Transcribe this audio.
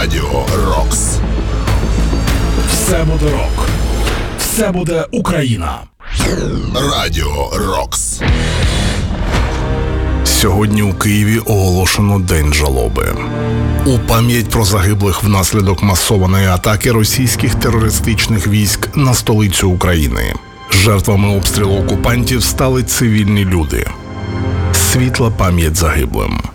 Радіо Рокс. Все буде рок. Все буде Україна. Радіо Рокс. Сьогодні у Києві оголошено День жалоби. У пам'ять про загиблих внаслідок масованої атаки російських терористичних військ на столицю України. Жертвами обстрілу окупантів стали цивільні люди. Світла пам'ять загиблим.